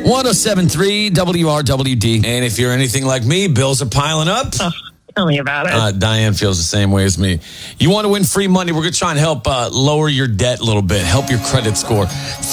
107.3 WRWD. And if you're anything like me, bills are piling up. Tell me about it. Diane feels the same way as me. You want to win free money? We're going to try and help lower your debt a little bit, help your credit score.